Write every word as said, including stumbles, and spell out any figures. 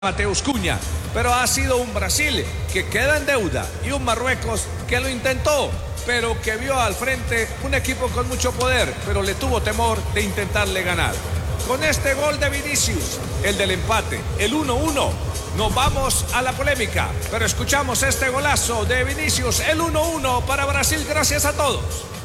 Mateus Cunha, pero ha sido un Brasil que queda en deuda y un Marruecos que lo intentó, pero que vio al frente un equipo con mucho poder, pero le tuvo temor de intentarle ganar. Con este gol de Vinicius, el del empate, el uno uno, nos vamos a la polémica, pero escuchamos este golazo de Vinicius, el uno uno para Brasil. Gracias a todos.